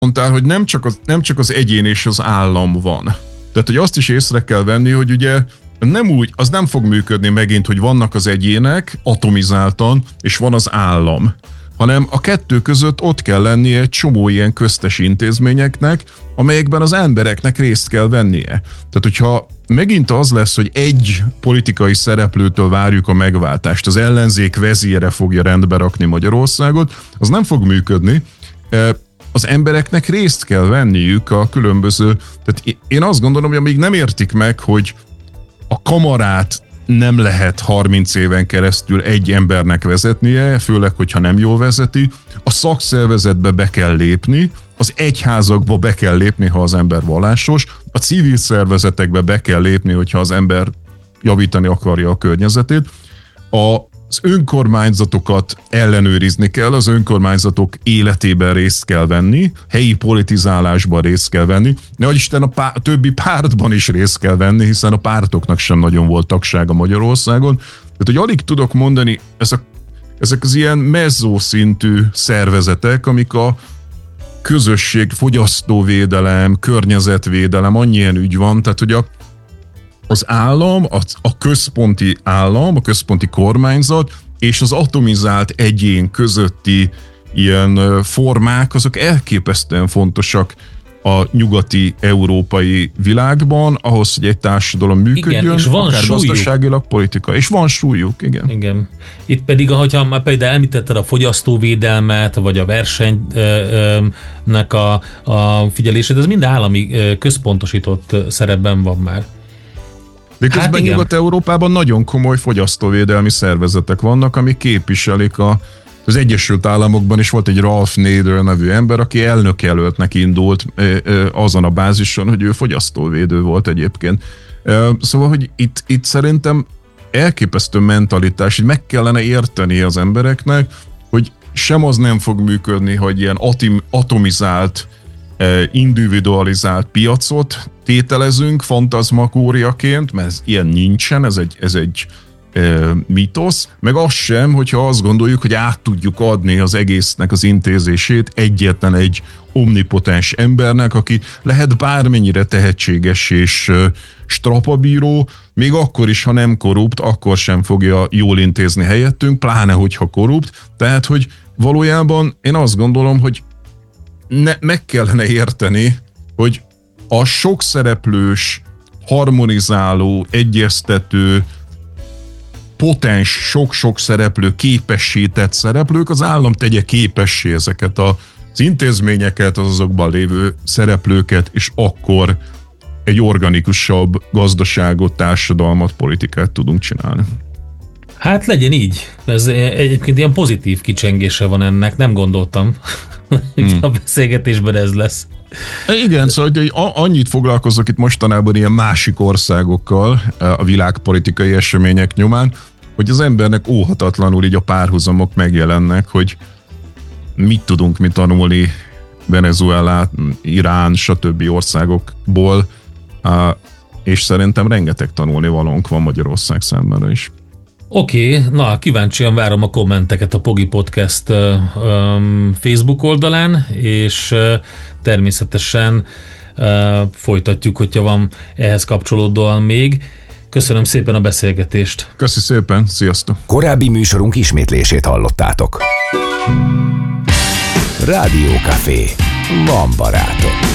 mondtál, hogy nem csak az egyén és az állam van. Tehát, hogy azt is észre kell venni, hogy ugye az nem fog működni megint, hogy vannak az egyének atomizáltan, és van az állam, hanem a kettő között ott kell lennie egy csomó ilyen köztes intézményeknek, amelyekben az embereknek részt kell vennie. Tehát, hogyha megint az lesz, hogy egy politikai szereplőtől várjuk a megváltást, az ellenzék vezére fogja rendbe rakni Magyarországot, az nem fog működni. Az embereknek részt kell venniük a különböző... Tehát én azt gondolom, hogy amíg nem értik meg, hogy a kamarát nem lehet 30 éven keresztül egy embernek vezetnie, főleg, hogyha nem jól vezeti, a szakszervezetbe be kell lépni, az egyházakba be kell lépni, ha az ember vallásos, a civil szervezetekbe be kell lépni, hogyha az ember javítani akarja a környezetét, az önkormányzatokat ellenőrizni kell, az önkormányzatok életében részt kell venni, helyi politizálásban részt kell venni, nehogy Isten a többi pártban is részt kell venni, hiszen a pártoknak sem nagyon volt tagsága Magyarországon. Tehát, hogy alig tudok mondani, ezek az ilyen mezzó szintű szervezetek, amik a közösség, fogyasztóvédelem, környezetvédelem, annyi ilyen ügy van, tehát hogy az állam, a központi állam, a központi kormányzat és az atomizált egyén közötti ilyen formák, azok elképesztően fontosak a nyugati európai világban, ahhoz, hogy egy társadalom működjön, igen, és van akár súlyuk. Gazdaságilag, politika, és van súlyuk, igen. Igen. Itt pedig, ahogyha már például említetted a fogyasztóvédelmet, vagy a versenynek a figyelését, ez mind állami központosított szerepben van már. De közben Nyugat-Európában nagyon komoly fogyasztóvédelmi szervezetek vannak, amik képviselik az Egyesült Államokban is volt egy Ralph Nader nevű ember, aki elnökjelöltnek indult azon a bázison, hogy ő fogyasztóvédő volt egyébként. Szóval, hogy itt szerintem elképesztő mentalitás, hogy meg kellene érteni az embereknek, hogy sem az nem fog működni, hogy ilyen atomizált, individualizált piacot tételezünk fantazmakóriaként, mert ez ilyen nincsen, ez egy mítosz, meg az sem, hogyha azt gondoljuk, hogy át tudjuk adni az egésznek az intézését egyetlen egy omnipotens embernek, aki lehet bármennyire tehetséges és strapabíró, még akkor is, ha nem korrupt, akkor sem fogja jól intézni helyettünk, pláne, hogyha korrupt. Tehát, hogy valójában én azt gondolom, hogy meg kellene érteni, hogy a sok szereplős, harmonizáló, egyeztető, potens, sok-sok szereplő, képessített szereplők, az állam tegye képessé ezeket az intézményeket, az azokban lévő szereplőket, és akkor egy organikusabb gazdaságot, társadalmat, politikát tudunk csinálni. Hát legyen így. Ez egyébként ilyen pozitív kicsengése van ennek, nem gondoltam, hogy a beszélgetésben ez lesz. Igen, szóval hogy annyit foglalkozok itt mostanában ilyen másik országokkal a világpolitikai események nyomán, hogy az embernek óhatatlanul így a párhuzamok megjelennek, hogy mit tudunk mi tanulni Venezuela, Irán, stb. Országokból, és szerintem rengeteg tanulnivalónk van Magyarország számára is. Oké, na kíváncsian várom a kommenteket a Pogi Podcast Facebook oldalán, és természetesen folytatjuk, hogyha van ehhez kapcsolódóan még. Köszönöm szépen a beszélgetést. Köszi szépen, sziasztok! Korábbi műsorunk ismétlését hallottátok. Rádió Café. Van barátok.